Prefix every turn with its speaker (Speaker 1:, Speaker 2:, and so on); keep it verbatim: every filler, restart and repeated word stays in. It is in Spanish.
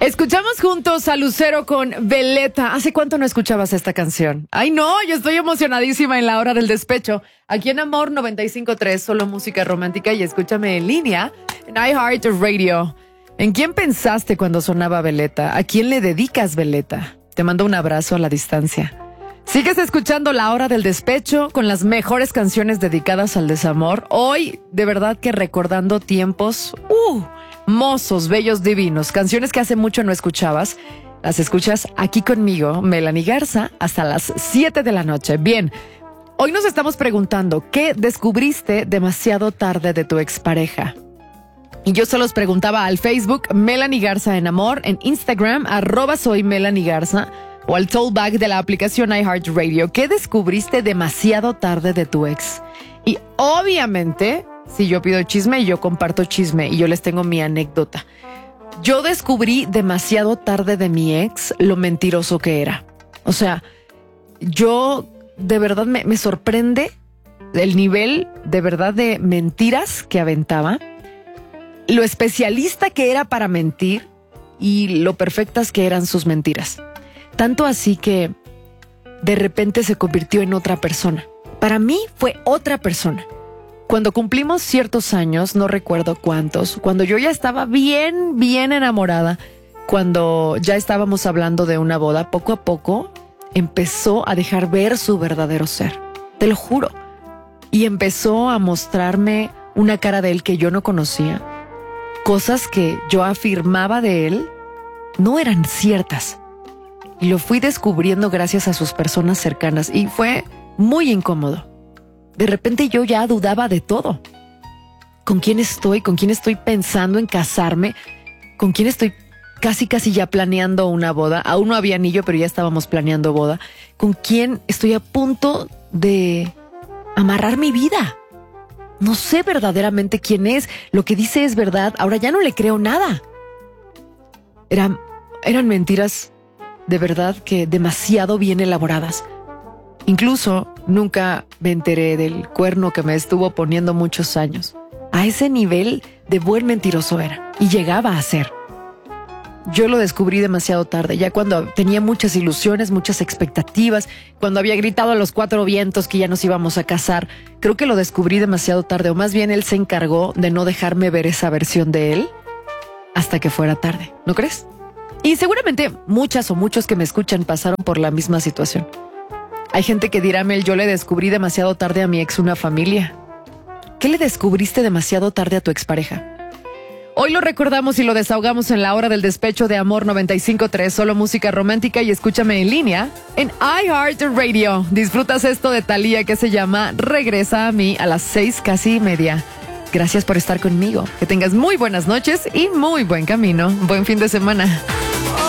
Speaker 1: Escuchamos juntos a Lucero con Veleta. ¿Hace cuánto no escuchabas esta canción? Ay, no, yo estoy emocionadísima en la hora del despecho. Aquí en Amor noventa y cinco punto tres, solo música romántica, y escúchame en línea en iHeartRadio. ¿En quién pensaste cuando sonaba Veleta? ¿A quién le dedicas Veleta? Te mando un abrazo a la distancia. Sigues escuchando La Hora del Despecho con las mejores canciones dedicadas al desamor. Hoy, de verdad que recordando tiempos, uh, mozos, bellos, divinos, canciones que hace mucho no escuchabas. Las escuchas aquí conmigo, Melanie Garza, hasta las siete de la noche. Bien, hoy nos estamos preguntando, ¿qué descubriste demasiado tarde de tu expareja? Y yo se los preguntaba al Facebook, Melanie Garza en Amor, en Instagram, arroba soy Melanie Garza, o al tollback de la aplicación iHeartRadio. ¿Qué descubriste demasiado tarde de tu ex? Y obviamente, si yo pido chisme, yo comparto chisme y yo les tengo mi anécdota. Yo descubrí demasiado tarde de mi ex lo mentiroso que era. O sea, yo de verdad me, me sorprende el nivel de verdad de mentiras que aventaba, lo especialista que era para mentir y lo perfectas que eran sus mentiras. Tanto así que de repente se convirtió en otra persona. Para mí fue otra persona. Cuando cumplimos ciertos años, no recuerdo cuántos, cuando yo ya estaba bien, bien enamorada, cuando ya estábamos hablando de una boda, poco a poco empezó a dejar ver su verdadero ser. Te lo juro. Y empezó a mostrarme una cara de él que yo no conocía. Cosas que yo afirmaba de él no eran ciertas. Y lo fui descubriendo gracias a sus personas cercanas y fue muy incómodo. De repente yo ya dudaba de todo. ¿Con quién estoy? ¿Con quién estoy pensando en casarme? ¿Con quién estoy casi casi ya planeando una boda? Aún no había anillo, pero ya estábamos planeando boda. ¿Con quién estoy a punto de amarrar mi vida? No sé verdaderamente quién es. Lo que dice es verdad. Ahora ya no le creo nada. Eran, eran mentiras de verdad que demasiado bien elaboradas. Incluso nunca me enteré del cuerno que me estuvo poniendo muchos años. A ese nivel de buen mentiroso era. Y llegaba a ser. Yo lo descubrí demasiado tarde, ya cuando tenía muchas ilusiones, muchas expectativas, cuando había gritado a los cuatro vientos que ya nos íbamos a casar. Creo que lo descubrí demasiado tarde, o más bien él se encargó de no dejarme ver esa versión de él hasta que fuera tarde. ¿No crees? Y seguramente muchas o muchos que me escuchan pasaron por la misma situación. Hay gente que dirá, Mel, yo le descubrí demasiado tarde a mi ex una familia. ¿Qué le descubriste demasiado tarde a tu expareja? Hoy lo recordamos y lo desahogamos en La Hora del Despecho de Amor noventa y cinco punto tres, solo música romántica, y escúchame en línea en iHeartRadio. Disfrutas esto de Thalía que se llama Regresa a mí a las seis casi y media. Gracias por estar conmigo. Que tengas muy buenas noches y muy buen camino. Buen fin de semana.